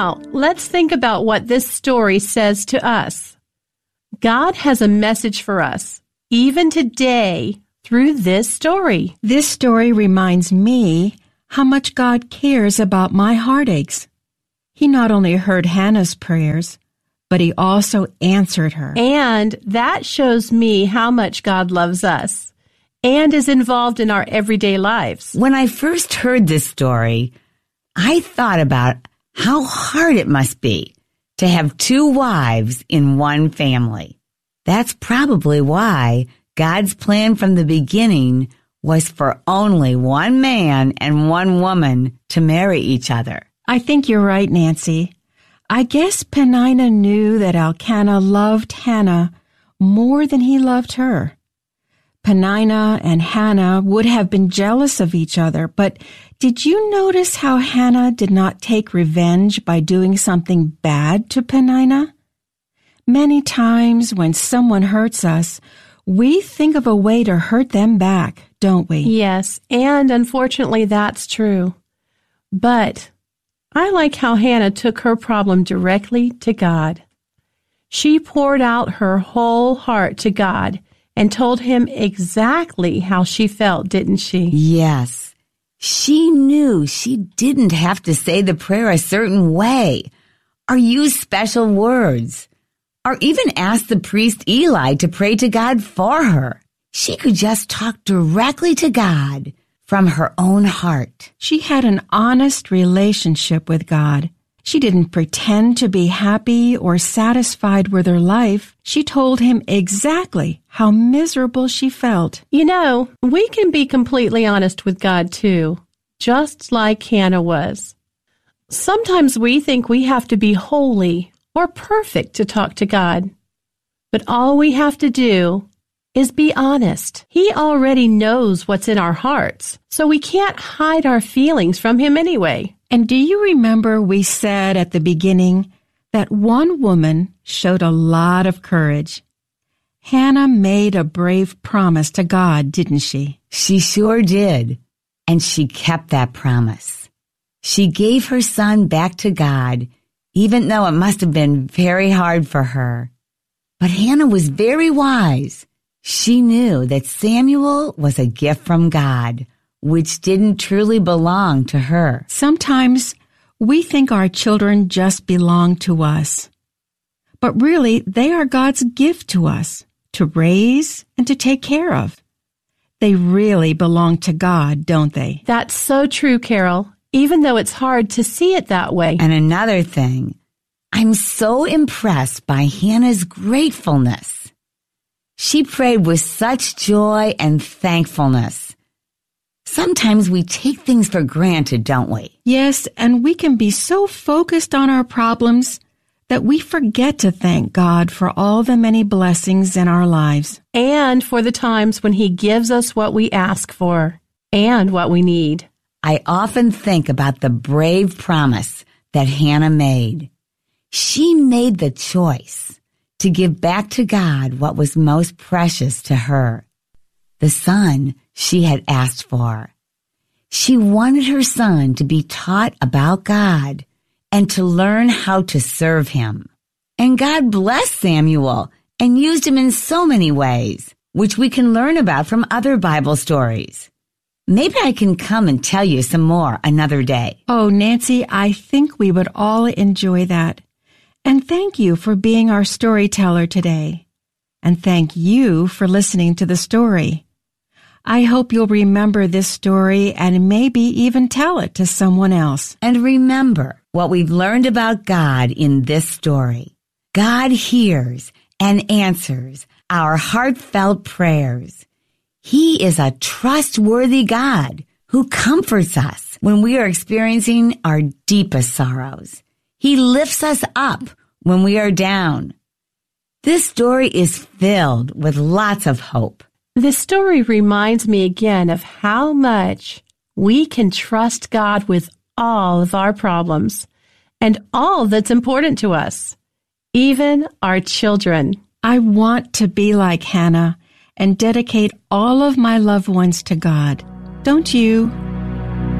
Now, let's think about what this story says to us. God has a message for us, even today, through this story. This story reminds me how much God cares about my heartaches. He not only heard Hannah's prayers, but He also answered her. And that shows me how much God loves us and is involved in our everyday lives. When I first heard this story, I thought about how hard it must be to have two wives in one family. That's probably why God's plan from the beginning was for only one man and one woman to marry each other. I think you're right, Nancy. I guess Peninnah knew that Elkanah loved Hannah more than he loved her. Peninnah and Hannah would have been jealous of each other, but did you notice how Hannah did not take revenge by doing something bad to Peninnah? Many times when someone hurts us, we think of a way to hurt them back, don't we? Yes, and unfortunately that's true. But I like how Hannah took her problem directly to God. She poured out her whole heart to God and told Him exactly how she felt, didn't she? Yes. She knew she didn't have to say the prayer a certain way or use special words or even ask the priest Eli to pray to God for her. She could just talk directly to God from her own heart. She had an honest relationship with God. She didn't pretend to be happy or satisfied with her life. She told Him exactly how miserable she felt. You know, we can be completely honest with God too, just like Hannah was. Sometimes we think we have to be holy or perfect to talk to God. But all we have to do is be honest. He already knows what's in our hearts, so we can't hide our feelings from Him anyway. And do you remember we said at the beginning that one woman showed a lot of courage? Hannah made a brave promise to God, didn't she? She sure did. And she kept that promise. She gave her son back to God, even though it must have been very hard for her. But Hannah was very wise. She knew that Samuel was a gift from God, which didn't truly belong to her. Sometimes we think our children just belong to us. But really, they are God's gift to us, to raise and to take care of. They really belong to God, don't they? That's so true, Carol, even though it's hard to see it that way. And another thing, I'm so impressed by Hannah's gratefulness. She prayed with such joy and thankfulness. Sometimes we take things for granted, don't we? Yes, and we can be so focused on our problems that we forget to thank God for all the many blessings in our lives. And for the times when He gives us what we ask for and what we need. I often think about the brave promise that Hannah made. She made the choice to give back to God what was most precious to her, the son she had asked for. She wanted her son to be taught about God and to learn how to serve Him. And God blessed Samuel and used him in so many ways, which we can learn about from other Bible stories. Maybe I can come and tell you some more another day. Oh, Nancy, I think we would all enjoy that. And thank you for being our storyteller today. And thank you for listening to the story. I hope you'll remember this story and maybe even tell it to someone else. And remember what we've learned about God in this story. God hears and answers our heartfelt prayers. He is a trustworthy God who comforts us when we are experiencing our deepest sorrows. He lifts us up when we are down. This story is filled with lots of hope. This story reminds me again of how much we can trust God with all of our problems and all that's important to us, even our children. I want to be like Hannah and dedicate all of my loved ones to God. Don't you?